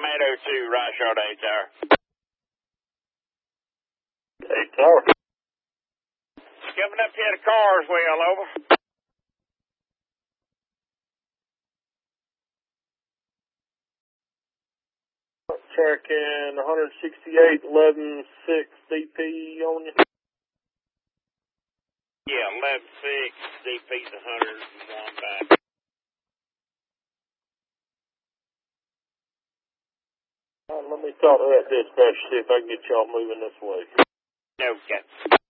802, right short 8 tower. 8 tower. Coming up here to Carswell, over. Tracking 168, 11, 6 DP on you. Yeah, 11-6, DP's 101 back. Let me talk to that dispatch, see if I can get y'all moving this way. Okay.